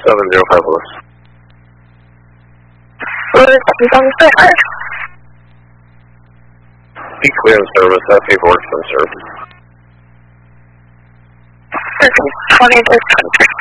705 Lewis. Lewis, he's on the surface. Be clear in service, that paperwork's been served. This is 20 to 23.